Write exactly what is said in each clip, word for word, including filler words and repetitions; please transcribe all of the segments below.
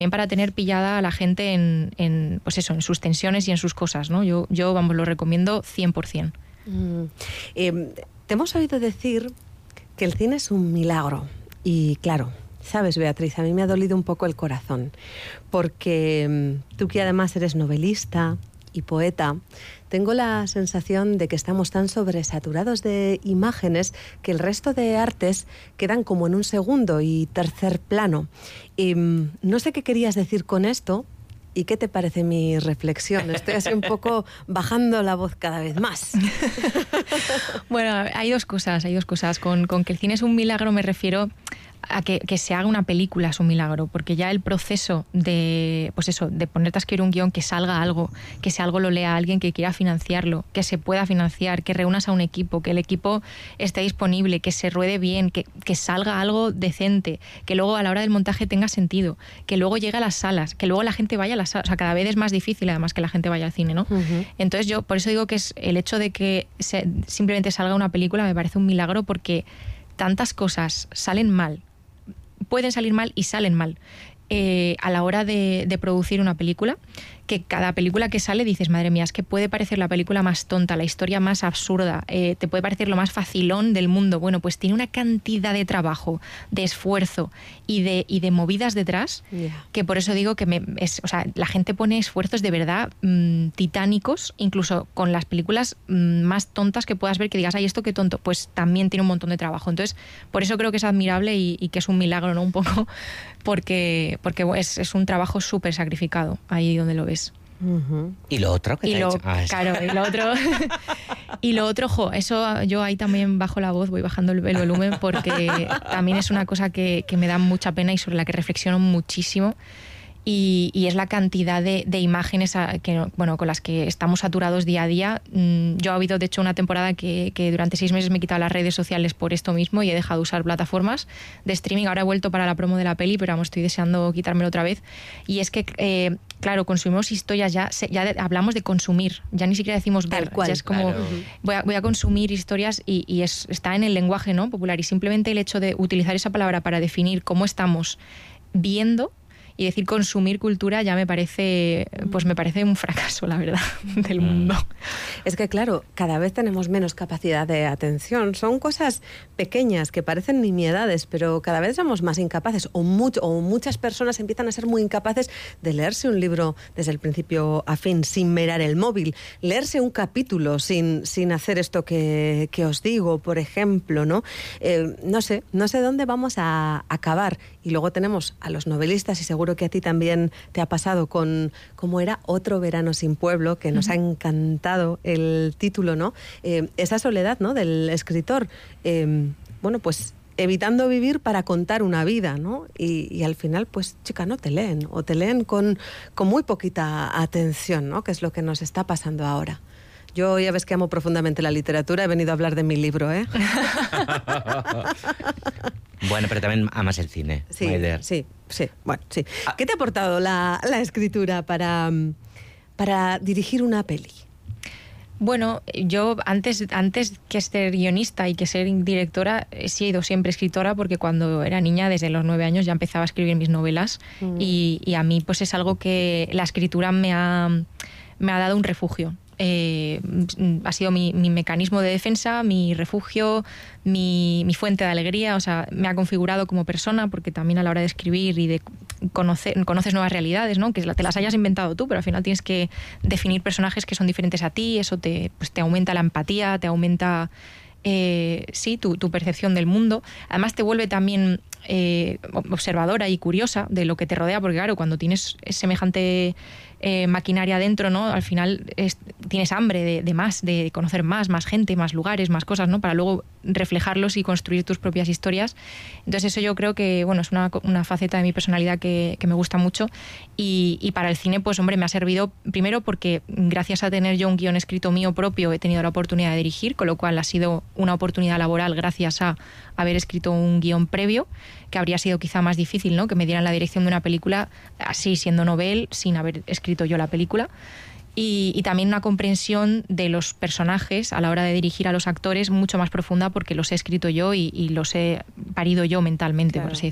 para tener pillada a la gente en, en, pues eso, en sus tensiones y en sus cosas, ¿no? Yo, yo vamos, lo recomiendo cien por ciento. Mm. Eh, te hemos oído decir que el cine es un milagro. Y claro, sabes, Beatriz, a mí me ha dolido un poco el corazón, porque tú, que además eres novelista y poeta, tengo la sensación de que estamos tan sobresaturados de imágenes que el resto de artes quedan como en un segundo y tercer plano. Y no sé qué querías decir con esto y qué te parece mi reflexión. Estoy así un poco bajando la voz cada vez más. Bueno, hay dos cosas, hay dos cosas. Con, con que el cine es un milagro me refiero a que, que se haga una película es un milagro, porque ya el proceso de, pues eso, de ponerte a escribir un guión, que salga algo, que ese algo lo lea alguien que quiera financiarlo, que se pueda financiar, que reúnas a un equipo, que el equipo esté disponible, que se ruede bien, que, que salga algo decente, que luego a la hora del montaje tenga sentido, que luego llegue a las salas, que luego la gente vaya a las salas. O sea, cada vez es más difícil además que la gente vaya al cine, ¿no? Uh-huh. Entonces yo por eso digo que es el hecho de que se, simplemente salga una película me parece un milagro, porque tantas cosas salen mal, pueden salir mal y salen mal eh, a la hora de, de producir una película, que cada película que sale dices, madre mía, es que puede parecer la película más tonta, la historia más absurda, eh, te puede parecer lo más facilón del mundo. Bueno, pues tiene una cantidad de trabajo, de esfuerzo y de, y de movidas detrás, yeah. que por eso digo que me, es, o sea, la gente pone esfuerzos de verdad mmm, titánicos, incluso con las películas mmm, más tontas que puedas ver, que digas, ay, esto qué tonto, pues también tiene un montón de trabajo. Entonces, por eso creo que es admirable y, y que es un milagro, ¿no? Un poco, porque, porque es, es un trabajo súper sacrificado, ahí donde lo ves. Uh-huh. ¿Y lo otro que y te lo, ha hecho? Ah, claro, y lo otro y lo otro, jo, eso yo ahí también bajo la voz, voy bajando el, el volumen, porque también es una cosa que, que me da mucha pena y sobre la que reflexiono muchísimo. Y, y es la cantidad de, de imágenes a, que, bueno, con las que estamos saturados día a día. Yo he habido, de hecho, una temporada que, que durante seis meses me he quitado las redes sociales por esto mismo y he dejado de usar plataformas de streaming. Ahora he vuelto para la promo de la peli, pero vamos, estoy deseando quitármelo otra vez. Y es que, eh, claro, consumimos historias, ya, ya de, hablamos de consumir, ya ni siquiera decimos ver. Tal cual, ya es como, claro. voy, a, voy a consumir historias y, y es, está en el lenguaje, ¿no?, popular. Y simplemente el hecho de utilizar esa palabra para definir cómo estamos viendo y decir consumir cultura ya me parece, pues me parece un fracaso, la verdad, del mundo. Es que claro, cada vez tenemos menos capacidad de atención. Son cosas pequeñas que parecen nimiedades, pero cada vez somos más incapaces, o, mucho, o muchas personas empiezan a ser muy incapaces de leerse un libro desde el principio a fin, sin mirar el móvil, leerse un capítulo sin, sin hacer esto que, que os digo, por ejemplo, ¿no? Eh, no sé, no sé dónde vamos a acabar. Y luego tenemos a los novelistas, y seguro que a ti también te ha pasado con cómo era Otro verano sin pueblo, que nos uh-huh. ha encantado el título, ¿no? Eh, esa soledad, ¿no?, del escritor. Eh, bueno, pues evitando vivir para contar una vida, ¿no? Y, y al final, pues, chica, no te leen, o te leen con, con muy poquita atención, ¿no?, que es lo que nos está pasando ahora. Yo ya ves que amo profundamente la literatura, he venido a hablar de mi libro, ¿eh? Bueno, pero también amas el cine, sí, Maider. Sí, sí, bueno, sí. ¿Qué te ha aportado la, la escritura para, para dirigir una peli? Bueno, yo antes, antes que ser guionista y que ser directora, he sido siempre escritora, porque cuando era niña, desde los nueve años, ya empezaba a escribir mis novelas. Mm. Y, y a mí pues es algo que la escritura me ha, me ha dado un refugio. Eh, ha sido mi, mi mecanismo de defensa, mi refugio, mi, mi fuente de alegría. O sea, me ha configurado como persona, porque también a la hora de escribir y de conocer, conoces nuevas realidades, ¿no?, que te las hayas inventado tú, pero al final tienes que definir personajes que son diferentes a ti. Eso te, pues, te aumenta la empatía, te aumenta eh, sí, tu, tu percepción del mundo. Además te vuelve también eh, observadora y curiosa de lo que te rodea, porque claro, cuando tienes semejante eh, maquinaria dentro, ¿no?, al final es, tienes hambre de, de más, de conocer más, más gente, más lugares, más cosas, ¿no?, para luego reflejarlos y construir tus propias historias. Entonces eso yo creo que, bueno, es una, una faceta de mi personalidad que, que me gusta mucho. Y, y para el cine, pues hombre, me ha servido primero porque gracias a tener yo un guión escrito mío propio he tenido la oportunidad de dirigir, con lo cual ha sido una oportunidad laboral gracias a haber escrito un guión previo, que habría sido quizá más difícil, ¿no?, que me dieran la dirección de una película así, siendo novel, sin haber escrito yo la película. Y, y también una comprensión de los personajes a la hora de dirigir a los actores mucho más profunda, porque los he escrito yo y, y los he parido yo mentalmente, claro, por así decirlo.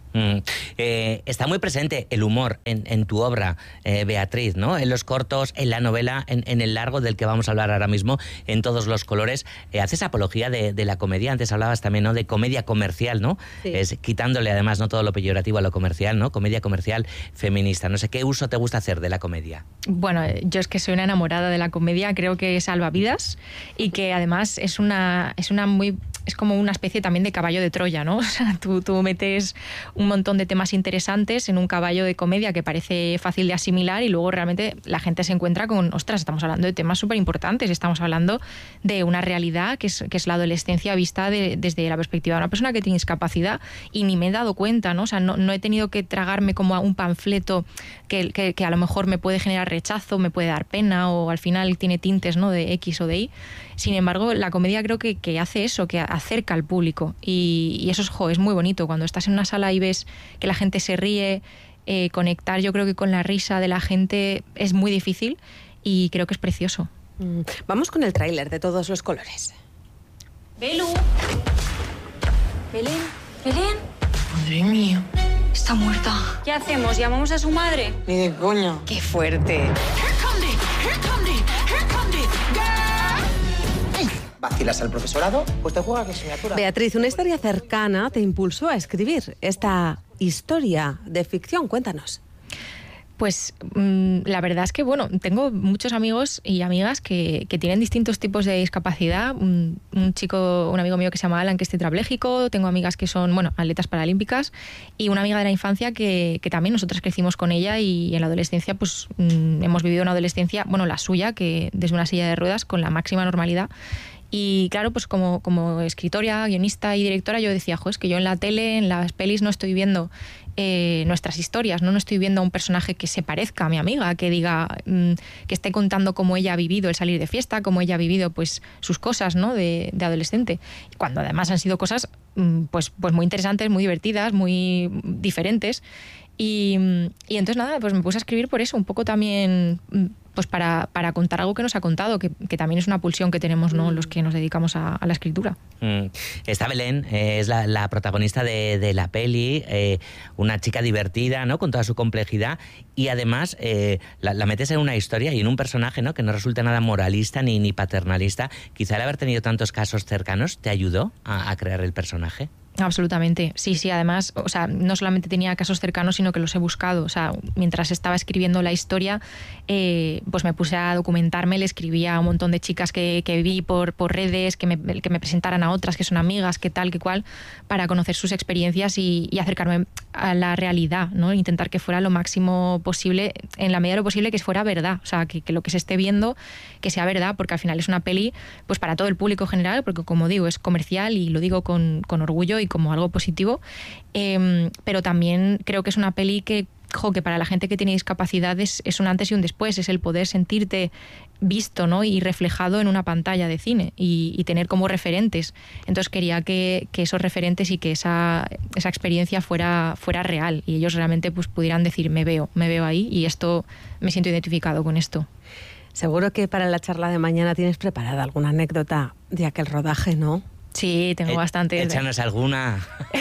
Mm. Eh, está muy presente el humor en, en tu obra, eh, Beatriz, ¿no? En los cortos, en la novela, en, en el largo del que vamos a hablar ahora mismo, en todos los colores. Eh, haces apología de, de la comedia. Antes hablabas también, ¿no?, de comedia comercial, ¿no? Sí. Es quitándole además no todo lo peyorativo a lo comercial, ¿no? Comedia comercial feminista. No sé qué uso te gusta hacer de la comedia. Bueno, yo es que soy una enamorada de la comedia. Creo que salva vidas y que además es una, es una muy... es como una especie también de caballo de Troya, ¿no? O sea, tú, tú metes un montón de temas interesantes en un caballo de comedia que parece fácil de asimilar y luego realmente la gente se encuentra con, ostras, estamos hablando de temas súper importantes, estamos hablando de una realidad que es, que es la adolescencia vista de, desde la perspectiva de una persona que tiene discapacidad y ni me he dado cuenta, ¿no? O sea, no, no he tenido que tragarme como a un panfleto que, que, que a lo mejor me puede generar rechazo, me puede dar pena o al final tiene tintes, ¿no?, de X o de Y. Sin embargo, la comedia creo que, que hace eso, que acerca al público y, y eso es, jo, es muy bonito. Cuando estás en una sala y ves que la gente se ríe, eh, conectar yo creo que con la risa de la gente es muy difícil y creo que es precioso. Mm. Vamos con el tráiler de Todos los colores. Belu. Belén. Belén. Madre mía. Está muerta. ¿Qué hacemos? ¿Llamamos a su madre? Ni de coña. ¡Qué fuerte! ¿Vacilas al profesorado? Pues te juegas la asignatura. Beatriz, una historia cercana te impulsó a escribir esta historia de ficción. Cuéntanos. Pues mmm, la verdad es que, bueno, tengo muchos amigos y amigas que, que tienen distintos tipos de discapacidad. Un, un chico, un amigo mío que se llama Alan, que es tetrapléjico. Tengo amigas que son, bueno, atletas paralímpicas. Y una amiga de la infancia que, que también nosotras crecimos con ella y en la adolescencia, pues mmm, hemos vivido una adolescencia, bueno, la suya, que desde una silla de ruedas con la máxima normalidad. Y claro, pues como, como escritora, guionista y directora, yo decía, jo, es que yo en la tele, en las pelis, no estoy viendo eh, nuestras historias, ¿no? No estoy viendo a un personaje que se parezca a mi amiga, que diga, mmm, que esté contando cómo ella ha vivido el salir de fiesta, cómo ella ha vivido pues sus cosas, ¿no?, de, de adolescente. Cuando además han sido cosas mmm, pues, pues muy interesantes, muy divertidas, muy diferentes. Y, y entonces nada, pues me puse a escribir por eso, un poco también pues para, para contar algo que nos ha contado, que, que también es una pulsión que tenemos, ¿no?, los que nos dedicamos a, a la escritura. Mm. Esta Belén eh, es la, la protagonista de, de la peli, eh, una chica divertida, ¿no?, con toda su complejidad, y además eh, la, la metes en una historia y en un personaje, ¿no?, que no resulta nada moralista ni, ni paternalista. Quizá el haber tenido tantos casos cercanos te ayudó a, a crear el personaje. Absolutamente, sí, sí, además, o sea, no solamente tenía casos cercanos, sino que los he buscado, o sea, mientras estaba escribiendo la historia, eh, pues me puse a documentarme, le escribía a un montón de chicas que, que vi por, por redes, que me, que me presentaran a otras que son amigas, que tal, que cual, para conocer sus experiencias y, y acercarme a la realidad, ¿no? Intentar que fuera lo máximo posible, en la medida de lo posible que fuera verdad, o sea, que, que lo que se esté viendo, que sea verdad, porque al final es una peli, pues para todo el público general, porque como digo, es comercial y lo digo con, con orgullo y como algo positivo, eh, pero también creo que es una peli que, jo, que para la gente que tiene discapacidades es un antes y un después, es el poder sentirte visto, ¿no?, y reflejado en una pantalla de cine y, y tener como referentes. Entonces quería que, que esos referentes y que esa, esa experiencia fuera, fuera real y ellos realmente pues pudieran decir, me veo, me veo ahí y esto, me siento identificado con esto. Seguro que para la charla de mañana tienes preparada alguna anécdota de aquel rodaje, ¿no? Sí, tengo Eh, bastante. Échanos alguna.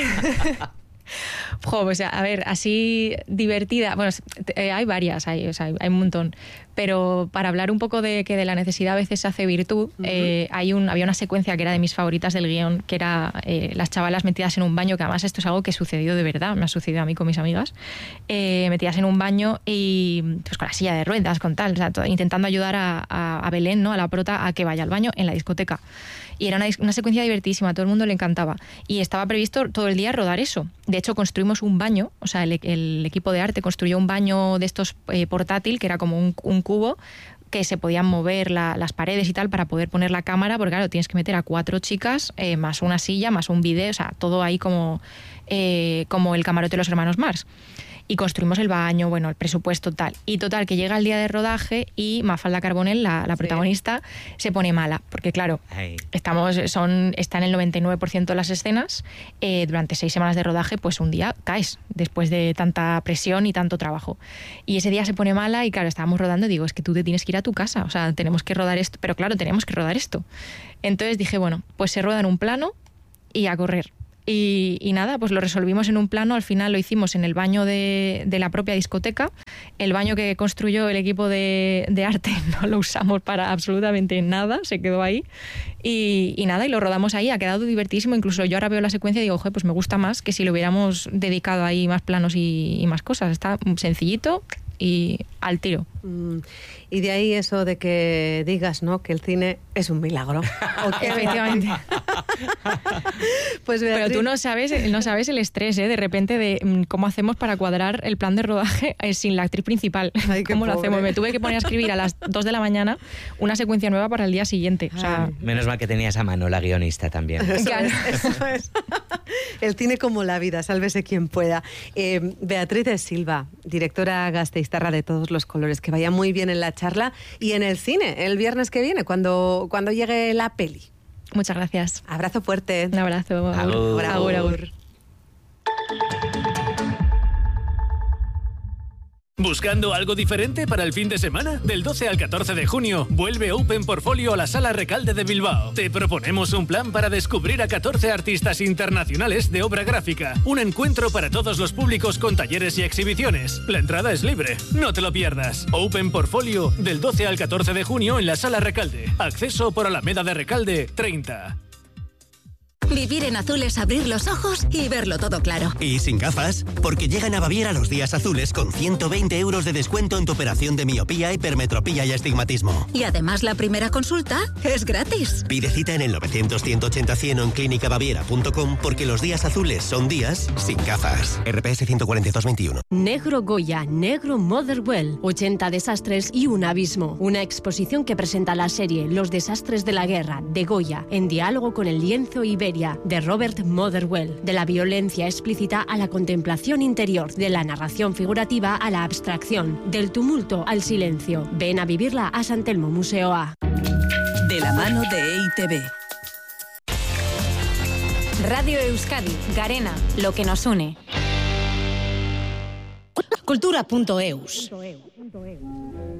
Jo, pues a ver, así divertida, bueno, eh, hay varias, hay, o sea, hay, hay un montón, pero para hablar un poco de que de la necesidad a veces se hace virtud, uh-huh. eh, hay un, había una secuencia que era de mis favoritas del guión, que era eh, las chavalas metidas en un baño, que además esto es algo que sucedió de verdad, me ha sucedido a mí con mis amigas, eh, metidas en un baño y pues con la silla de ruedas, con tal, o sea, todo, intentando ayudar a, a, a Belén, ¿no?, a la prota, a que vaya al baño en la discoteca. Y era una, una secuencia divertidísima, a todo el mundo le encantaba. Y estaba previsto todo el día rodar eso. De hecho, construimos un baño, o sea, el, el equipo de arte construyó un baño de estos eh, portátil, que era como un, un cubo, que se podían mover la, las paredes y tal para poder poner la cámara, porque claro, tienes que meter a cuatro chicas, eh, más una silla, más un vídeo, o sea, todo ahí como, eh, como el camarote de los hermanos Mars. Y construimos el baño, bueno, el presupuesto, tal. Y total, que llega el día de rodaje y Mafalda Carbonell, la, la protagonista, sí, se pone mala. Porque claro, Ay. estamos son está en el noventa y nueve por ciento de las escenas. Eh, durante seis semanas de rodaje, pues un día caes, después de tanta presión y tanto trabajo. Y ese día se pone mala y claro, estábamos rodando y digo, es que tú te tienes que ir a tu casa. O sea, tenemos que rodar esto. Pero claro, tenemos que rodar esto. Entonces dije, bueno, pues se rueda en un plano y a correr. Y, y nada, pues lo resolvimos en un plano, al final lo hicimos en el baño de, de la propia discoteca. El baño que construyó el equipo de, de arte no lo usamos para absolutamente nada, se quedó ahí. Y, y nada, y lo rodamos ahí, ha quedado divertísimo. Incluso yo ahora veo la secuencia y digo, oye, pues me gusta más que si lo hubiéramos dedicado ahí más planos y, y más cosas. Está sencillito y al tiro. Mm, y de ahí eso de que digas, ¿no?, que el cine es un milagro. Okay, efectivamente. Pues Beatriz... Pero tú no sabes, no sabes el estrés, ¿eh? De repente de cómo hacemos para cuadrar el plan de rodaje sin la actriz principal. Ay, ¿Cómo lo pobre. hacemos? Me tuve que poner a escribir a las dos de la mañana una secuencia nueva para el día siguiente. O sea, menos mal que tenías a mano la guionista también. Eso es, eso es. El cine como la vida, sálvese quien pueda. Eh, Beatriz de Silva, directora gasteiztarra de Todos los colores, que vaya muy bien en la charla y en el cine el viernes que viene, cuando, cuando llegue la peli. Muchas gracias. Abrazo fuerte. Un abrazo. Agur. Agur, agur. ¿Buscando algo diferente para el fin de semana? Del doce al catorce de junio, vuelve Open Portfolio a la Sala Recalde de Bilbao. Te proponemos un plan para descubrir a catorce artistas internacionales de obra gráfica. Un encuentro para todos los públicos con talleres y exhibiciones. La entrada es libre. No te lo pierdas. Open Portfolio, del doce al catorce de junio en la Sala Recalde. Acceso por Alameda de Recalde, treinta. Vivir en azul es abrir los ojos y verlo todo claro. Y sin gafas, porque llegan a Baviera los días azules con ciento veinte euros de descuento en tu operación de miopía, hipermetropía y astigmatismo. Y además la primera consulta es gratis. Pide cita en el novecientos, ciento ochenta, cien o en clínica baviera punto com porque los días azules son días sin gafas. R P S ciento cuarenta y dos veintiuno. Negro Goya, Negro Motherwell, ochenta desastres y un abismo. Una exposición que presenta la serie Los desastres de la guerra, de Goya, en diálogo con el lienzo Iberia, de Robert Motherwell. De la violencia explícita a la contemplación interior, de la narración figurativa a la abstracción, del tumulto al silencio. Ven a vivirla a San Telmo Museo A. De la mano de E I Te Be. Radio Euskadi, Garena, lo que nos une. Cultura punto eus.